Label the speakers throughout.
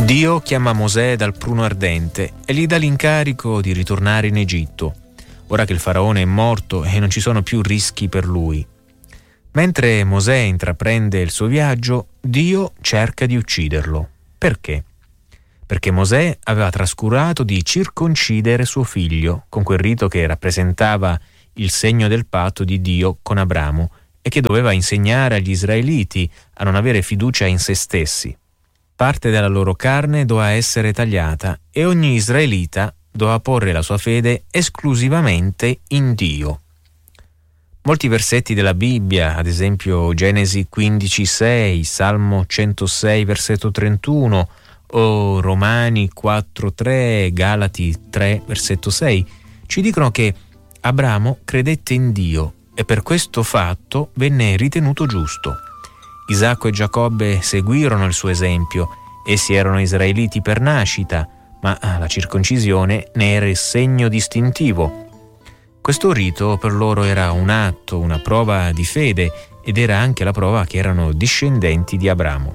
Speaker 1: Dio chiama Mosè dal pruno ardente e gli dà l'incarico di ritornare in Egitto, ora che il faraone è morto e non ci sono più rischi per lui. Mentre Mosè intraprende il suo viaggio, Dio cerca di ucciderlo. Perché? Perché Mosè aveva trascurato di circoncidere suo figlio con quel rito che rappresentava il segno del patto di Dio con Abramo e che doveva insegnare agli israeliti a non avere fiducia in se stessi. Parte della loro carne doveva essere tagliata e ogni israelita doveva porre la sua fede esclusivamente in Dio. Molti versetti della Bibbia, ad esempio Genesi 15,6, Salmo 106, versetto 31, o Romani 4,3, Galati 3, versetto 6, ci dicono che Abramo credette in Dio e per questo fatto venne ritenuto giusto. Isacco e Giacobbe seguirono il suo esempio. Essi erano israeliti per nascita, ma la circoncisione ne era il segno distintivo. Questo rito per loro era un atto, una prova di fede ed era anche la prova che erano discendenti di Abramo.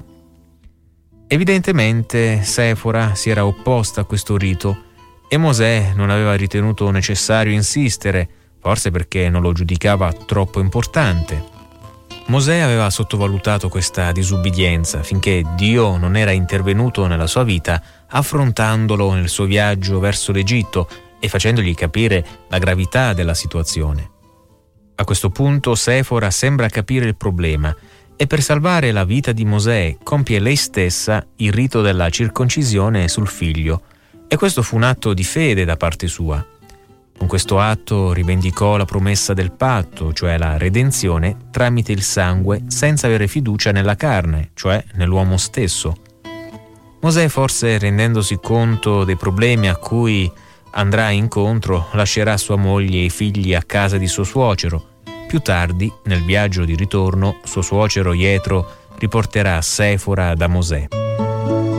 Speaker 1: Evidentemente Sefora si era opposta a questo rito e Mosè non aveva ritenuto necessario insistere, forse perché non lo giudicava troppo importante. Mosè aveva sottovalutato questa disubbidienza finché Dio non era intervenuto nella sua vita affrontandolo nel suo viaggio verso l'Egitto e facendogli capire la gravità della situazione. A questo punto Sefora sembra capire il problema e per salvare la vita di Mosè compie lei stessa il rito della circoncisione sul figlio e questo fu un atto di fede da parte sua. Con questo atto rivendicò la promessa del patto, cioè la redenzione tramite il sangue senza avere fiducia nella carne, cioè nell'uomo stesso. Mosè, forse rendendosi conto dei problemi a cui andrà incontro, lascerà sua moglie e i figli a casa di suo suocero. Più tardi, nel viaggio di ritorno, suo suocero Jetro riporterà Sefora da Mosè.